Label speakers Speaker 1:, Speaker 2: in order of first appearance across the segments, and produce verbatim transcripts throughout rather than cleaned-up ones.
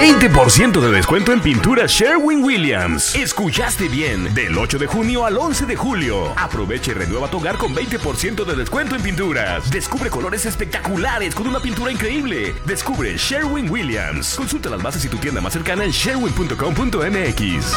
Speaker 1: veinte por ciento de descuento en pintura Sherwin-Williams. Escuchaste bien, del ocho de junio al once de julio. Aprovecha y renueva tu hogar con veinte por ciento de descuento en pinturas. Descubre colores espectaculares con una pintura increíble. Descubre Sherwin-Williams. Consulta las bases y tu tienda más cercana en sherwin punto com punto m x.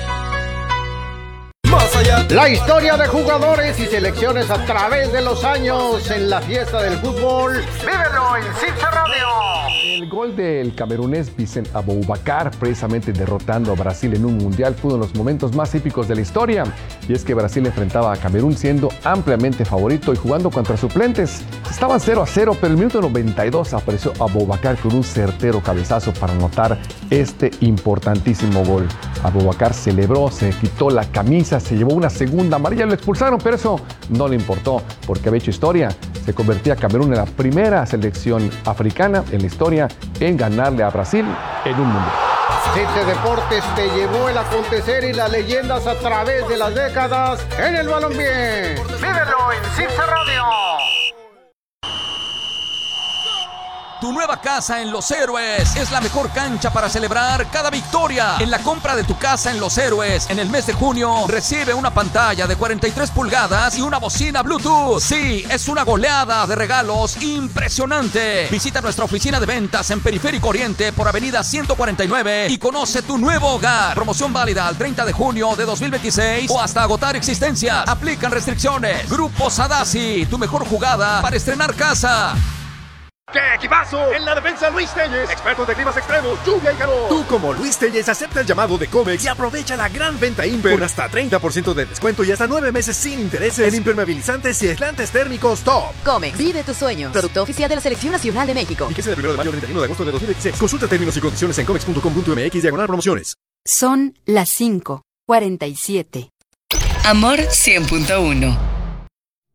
Speaker 2: La historia de jugadores y selecciones a través de los años en la fiesta del fútbol. ¡Vívelo en Cinta Radio!
Speaker 3: El gol del camerunés Vicent Aboubakar, precisamente derrotando a Brasil en un mundial, fue uno de los momentos más épicos de la historia. Y es que Brasil enfrentaba a Camerún siendo ampliamente favorito y jugando contra suplentes. Estaban cero a cero, pero en el minuto noventa y dos apareció Aboubakar con un certero cabezazo para anotar este importantísimo gol. Aboubakar celebró, se quitó la camisa, se llevó una segunda amarilla, lo expulsaron, pero eso no le importó porque había hecho historia. Se convertía a Camerún en la primera selección africana en la historia en ganarle a Brasil en un mundial.
Speaker 2: Cite Deportes te llevó el acontecer y las leyendas a través de las décadas en el balompié. Vívelo en Cinta Radio.
Speaker 4: Tu nueva casa en Los Héroes es la mejor cancha para celebrar cada victoria. En la compra de tu casa en Los Héroes, en el mes de junio, recibe una pantalla de cuarenta y tres pulgadas y una bocina Bluetooth. Sí, es una goleada de regalos impresionante. Visita nuestra oficina de ventas en Periférico Oriente por Avenida ciento cuarenta y nueve y conoce tu nuevo hogar. Promoción válida al treinta de junio de dos mil veintiséis o hasta agotar existencias. Aplican restricciones. Grupo Sadasi, tu mejor jugada para estrenar casa.
Speaker 5: ¡Qué equipazo! En la defensa Luis Telles, expertos de climas extremos, lluvia y calor. Tú como Luis Telles acepta el llamado de Comex y aprovecha la gran venta Imper con hasta treinta por ciento de descuento y hasta nueve meses sin intereses en impermeabilizantes y aislantes térmicos top.
Speaker 6: Comex, vive tus sueños. Producto oficial de la Selección Nacional de México.
Speaker 5: Fíjese del primero de mayo al treinta y uno de agosto de dos mil veintiséis. Consulta términos y condiciones en comex punto com punto m x diagonal promociones.
Speaker 7: Son las cinco cuarenta y siete.
Speaker 8: Amor cien punto uno.